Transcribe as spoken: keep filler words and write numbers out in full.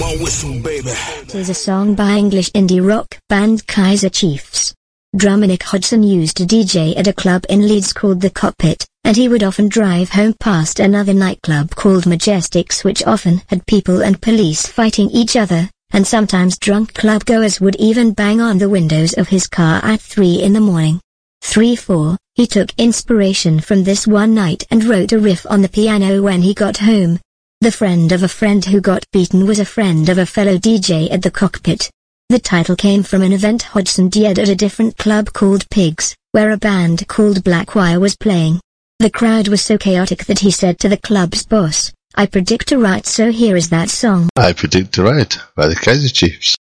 my whistle, baby. It is a song by English indie rock band Kaiser Chiefs. Drummer Nick Hodson used to D J at a club in Leeds called The Cockpit, and he would often drive home past another nightclub called Majestics, which often had people and police fighting each other, and sometimes drunk club-goers would even bang on the windows of his car at three in the morning. three four, he took inspiration from this one night and wrote a riff on the piano when he got home. The friend of a friend who got beaten was a friend of a fellow D J at The Cockpit. The title came from an event Hodson did at a different club called Pigs, where a band called Blackwire was playing. The crowd was so chaotic that he said to the club's boss, "I predict to write, so here is that song." I Predict to Write by the Kaiser Chiefs.